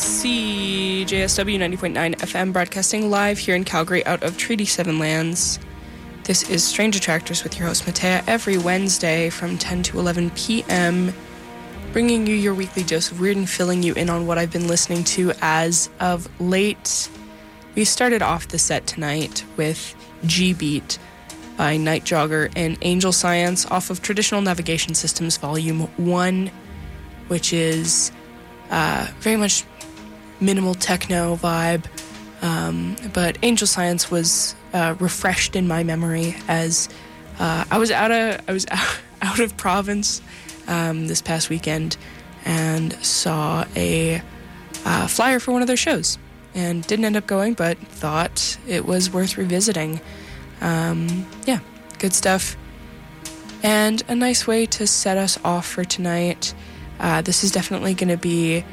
CJSW 90.9 FM, broadcasting live here in Calgary out of Treaty 7 lands. This is Strange Attractors with your host Matea every Wednesday from 10 to 11 p.m., bringing you your weekly dose of weird and filling you in on what I've been listening to as of late. We started off the set tonight with G-Beat by Night Jogger and Angel Science off of Traditional Navigation Systems Volume 1, which is very much minimal techno vibe, but Angel Science was refreshed in my memory as I was out of province this past weekend and saw a flyer for one of their shows and didn't end up going, but thought it was worth revisiting. Yeah, good stuff. And a nice way to set us off for tonight. This is definitely going to be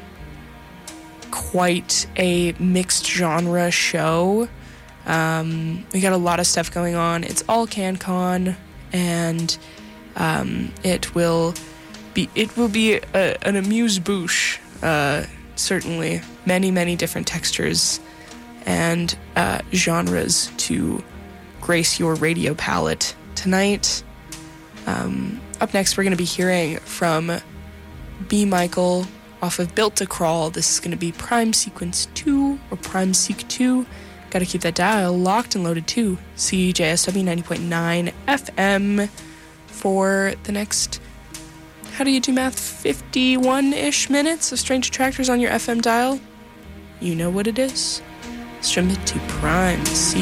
quite a mixed genre show. We got a lot of stuff going on. It's all CanCon, and it will be an amuse-bouche. Certainly, many different textures and genres to grace your radio palette tonight. Up next, we're going to be hearing from B. Michael off of Built to Crawl. This is going to be Prime Sequence 2 or Prime Seq 2. Got to keep that dial locked and loaded to CJSW 90.9 FM for the next, how do you do math, 51-ish minutes of Strange Attractors on your FM dial. You know what it is. Strum it to Prime Sequence.